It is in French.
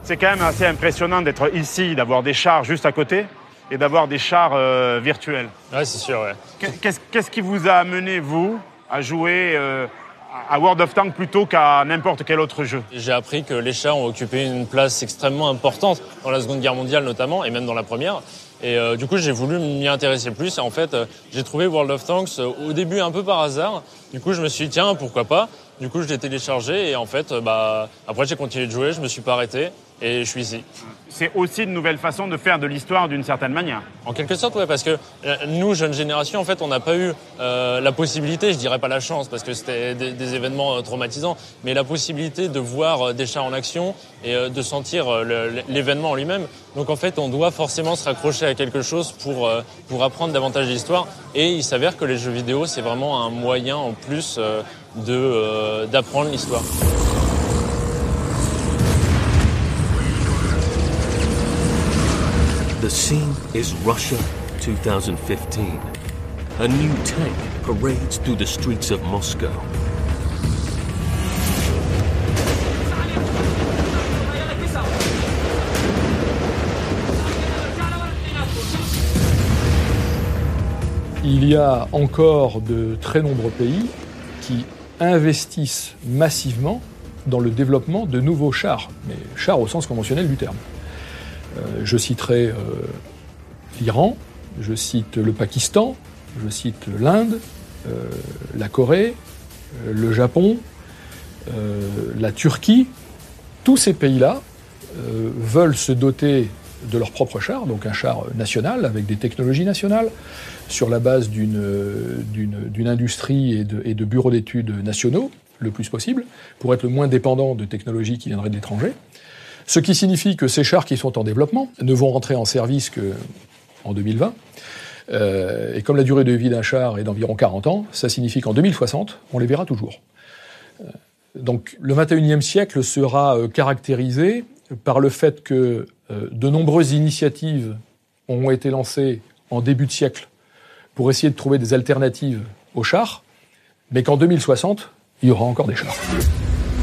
C'est quand même assez impressionnant d'être ici, d'avoir des chars juste à côté et d'avoir des chars virtuels. Ouais, c'est sûr, ouais. Qu'est-ce qui vous a amené, vous, à jouer à World of Tanks plutôt qu'à n'importe quel autre jeu? J'ai appris que les chars ont occupé une place extrêmement importante dans la Seconde Guerre mondiale notamment, et même dans la Première. Et du coup, j'ai voulu m'y intéresser plus. Et en fait, j'ai trouvé World of Tanks au début un peu par hasard. Du coup, je me suis dit, tiens, pourquoi pas? Du coup, je l'ai téléchargé et en fait, après, j'ai continué de jouer, je me suis pas arrêté et je suis ici. C'est aussi une nouvelle façon de faire de l'histoire d'une certaine manière. En quelque sorte, ouais, parce que nous, jeunes générations, en fait, on n'a pas eu la possibilité, je dirais pas la chance, parce que c'était des événements traumatisants, mais la possibilité de voir des chars en action et de sentir l'événement en lui-même. Donc, en fait, on doit forcément se raccrocher à quelque chose pour apprendre davantage l'histoire. Et il s'avère que les jeux vidéo, c'est vraiment un moyen en plus d'apprendre l'histoire. The scene is Russia 2015. A new tank parades through the streets of Moscow. Il y a encore de très nombreux pays qui investissent massivement dans le développement de nouveaux chars, mais chars au sens conventionnel du terme. Je citerai l'Iran, je cite le Pakistan, je cite l'Inde, la Corée, le Japon, la Turquie. Tous ces pays-là veulent se doter de leur propre char, donc un char national avec des technologies nationales, sur la base d'une industrie et de bureaux d'études nationaux, le plus possible, pour être le moins dépendant de technologies qui viendraient de l'étranger. Ce qui signifie que ces chars qui sont en développement ne vont rentrer en service qu'en 2020. Et comme la durée de vie d'un char est d'environ 40 ans, ça signifie qu'en 2060, on les verra toujours. Donc le 21e siècle sera caractérisé par le fait que de nombreuses initiatives ont été lancées en début de siècle pour essayer de trouver des alternatives aux chars, mais qu'en 2060, il y aura encore des chars.